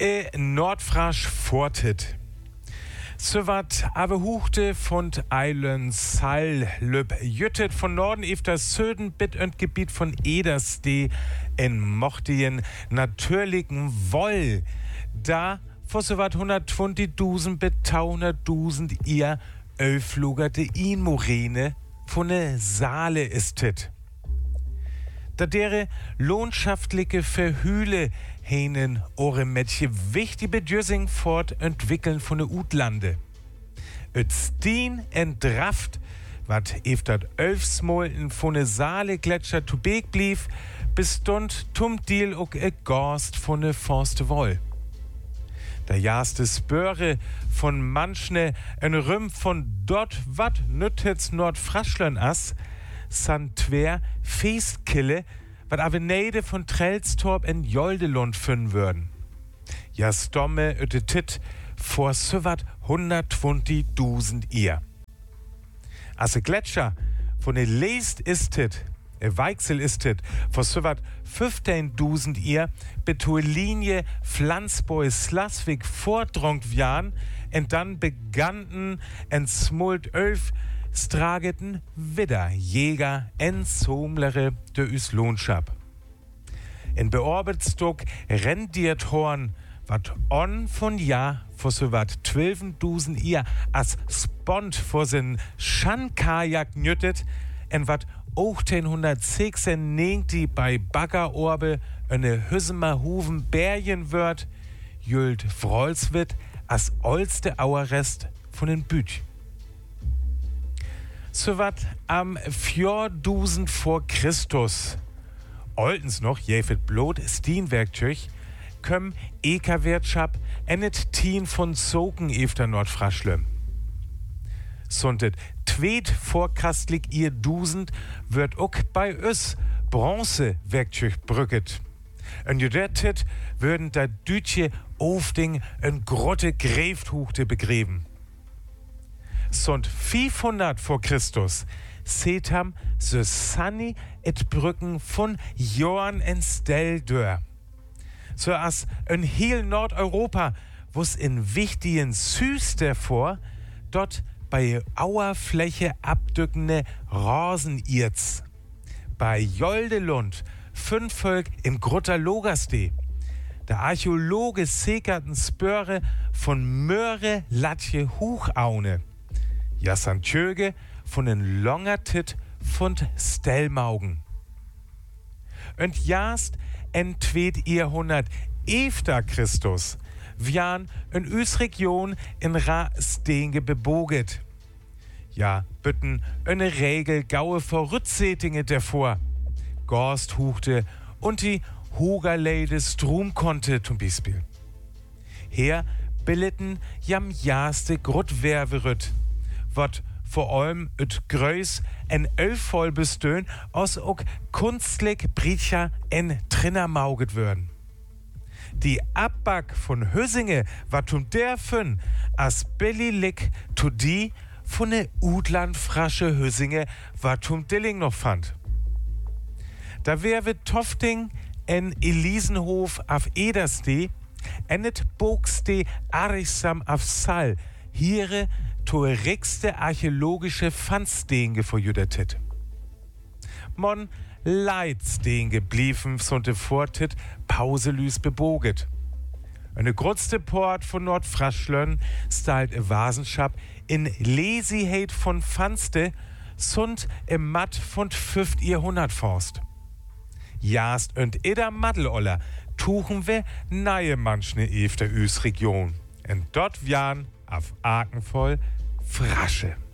Nordfrasch fortet. So wat aber huchte von Eilen Sall löb jüttet von Norden auf das Söden bit und Gebiet von Edersdee in Mochtien natürlichen Woll. Da vor so wat 120.000 bis 200.000 ihr öflugerte Inmorene von ne Saale istet. Da dere lohnschaftliche Verhühle henen ore Mädchen wichtige Bedürfing fortentwickeln von ne Utlande. Et Steen entraft, wat eftat Ölfsmolten von ne Saale Gletscher zu Beek blieb, bestund tum Deal ook e Gorst von ne Forste Woll. Da jaste Spöre von manchne en Rüm von dort wat nüttet's Nordfraschlern ass, san twer Feestkille, wat Avenede von Trelstorp en Joldelund fünn würden. Ja stomme öte tit vor so wat 120.000 ihr. Asse Gletscher von e Leest istet, Weichsel istet, vor so wat 15.000 ihr, betue Linie Pflanzboi Slasvik vordrongt wjan, und dann begannten en smult öf strageten wieder Jäger en Somlere de üs Lohnschab. In Beorbitstock rendiert Horn, wat on von Jahr vor so wat 12.000 ihr as Spont vor sin Schankajak nüttet, en wat 1896 bei Baggerorbe eine Hüssemer Huven Bergen wird, jült Frolswit as olste Auerrest von den Büt. So wat am 4000 vor Christus, oltens noch jäfet blot Stienwerktöch, kömm Eka-Wirtschap ennet Tien von Soken efter Nordfraschle. Sontet tweet vorkastlich ihr Dusend wird ook bei ös Bronzewerktöch brücket. Und judertet würden da Dütje Ofding en grotte Gräfthuchte begräben. Sont 500 vor Christus setam so Sunny et Brücken von Jorn en Steldör. So as en heel Nordeuropa, wo's in wichtigen Süß davor, dort bei Auerfläche abdückende Rosenirz. Bei Joldelund, 5 Völk im Grutter Logerstee. Der Archäologe sekerten Spöre von Möhre Latje Huchaune. Jassan Tjöge von den Longertit von Stellmaugen. Und jast entweht ihr 100 efter Christus, wjan in Üs-Region in Ra-Stenge beboget. Ja, bütten eine Regel gaue Verrüttsetinge davor. Gorst huchte und die Hugerleide Strum konnte zum Beispiel. Her billeten jam jaste Gruttwerverütt, wat vor allem et Größ en Ölvoll bestön aus ook kunstlich Bricher en Trinnermauget würden. Die Abback von Hüssinge war tum der fün as billig to die von ne Udlandfrasche Hüssinge war tum Dilling noch fand. Da wär wir Tofting en Elisenhof auf Edersdee, ennet Bogstee Arisam auf Sall, hiere toerigste archäologische Pfandstenge vor Judertit. Mon Leitstenge bliefen sonte vortit pauselüs beboget. Eine größte Port von Nordfraschlön stalt e Wasenschap in Lesiheit von Pfandste sund im Matt von 5 Jahrhundert Forst. Jast und eder Maddeloller tuchen wir neue manchne efter Üs Region. Und dort wjan auf Akenvoll Frasche.